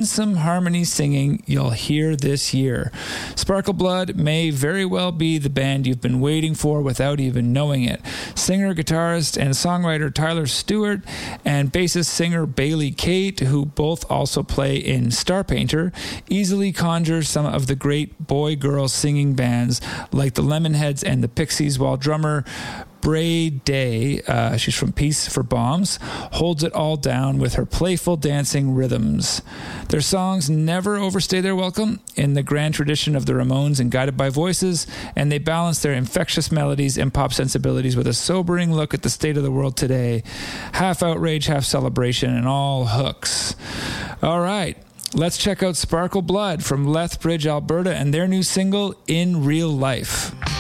winsome harmony singing you'll hear this year. Sparkle Blood may very well be the band you've been waiting for without even knowing it. Singer, guitarist, and songwriter Tyler Stewart and bassist singer Bailey Kate, who both also play in Star Painter, easily conjure some of the great boy-girl singing bands like the Lemonheads and the Pixies, while drummer Bray Day, she's from Peace for Bombs, holds it all down with her playful dancing rhythms. Their songs never overstay their welcome in the grand tradition of the Ramones and Guided by Voices, and they balance their infectious melodies and pop sensibilities with a sobering look at the state of the world today. Half outrage, half celebration, and all hooks. All right. Let's check out Sparkle Blood from Lethbridge, Alberta, and their new single, In Real Life.